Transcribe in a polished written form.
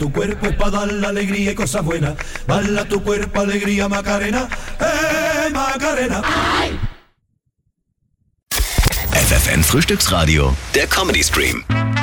Tu cuerpo es para dar la alegría y cosas buenas. Bala tu cuerpo, alegría, Macarena. Macarena. Ay. FFN Frühstücksradio, der Comedy Stream.